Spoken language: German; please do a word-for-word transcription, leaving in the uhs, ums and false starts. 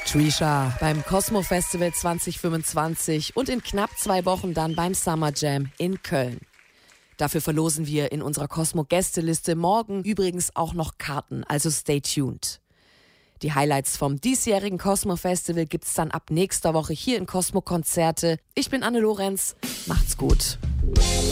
Trisha beim Cosmo Festival zwanzig fünfundzwanzig und in knapp zwei Wochen dann beim Summer Jam in Köln. Dafür verlosen wir in unserer Cosmo-Gästeliste morgen übrigens auch noch Karten, also stay tuned. Die Highlights vom diesjährigen Cosmo Festival gibt's dann ab nächster Woche hier in Cosmo Konzerte. Ich bin Anne Lorenz, macht's gut.